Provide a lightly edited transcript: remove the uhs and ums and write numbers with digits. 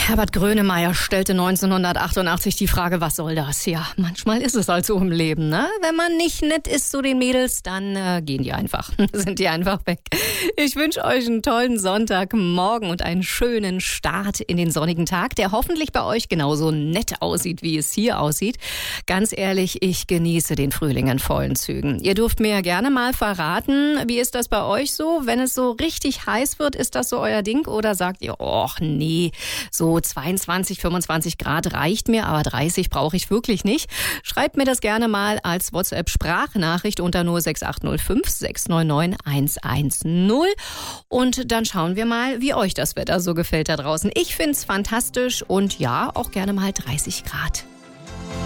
Herbert Grönemeyer stellte 1988 die Frage, was soll das? Ja, manchmal ist es halt so im Leben, ne? Wenn man nicht nett ist zu den Mädels, dann gehen die einfach, sind die einfach weg. Ich wünsche euch einen tollen Sonntagmorgen und einen schönen Start in den sonnigen Tag, der hoffentlich bei euch genauso nett aussieht, wie es hier aussieht. Ganz ehrlich, ich genieße den Frühling in vollen Zügen. Ihr dürft mir gerne mal verraten, wie ist das bei euch so? Wenn es so richtig heiß wird, ist das so euer Ding? Oder sagt ihr, och nee, so 22, 25 Grad reicht mir, aber 30 brauche ich wirklich nicht. Schreibt mir das gerne mal als WhatsApp-Sprachnachricht unter 06805 699 110. Und dann schauen wir mal, wie euch das Wetter so gefällt da draußen. Ich find's fantastisch und ja, auch gerne mal 30 Grad.